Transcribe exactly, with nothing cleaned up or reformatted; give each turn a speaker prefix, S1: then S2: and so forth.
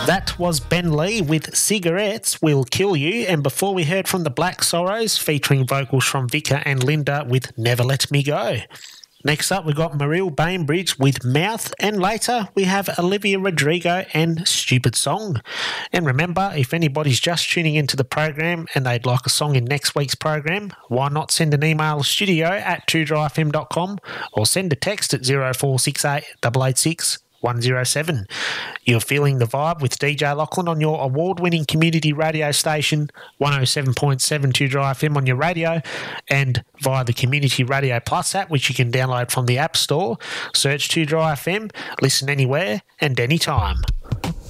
S1: That was Ben Lee with Cigarettes Will Kill You, and before we heard from the Black Sorrows featuring vocals from Vika and Linda with Never Let Me Go. Next up, we've got Mariel Bainbridge with Mouth, and later we have Olivia Rodrigo and Stupid Song. And remember, if anybody's just tuning into the program and they'd like a song in next week's program, why not send an email to studio at two dry f m dot com or send a text at zero four six eight eight eight six one zero seven. You're feeling the vibe with D J Lachlan on your award-winning community radio station, one oh seven point seven two Dry F M on your radio, and via the Community Radio Plus app, which you can download from the App Store. Search two Dry F M, listen anywhere and anytime.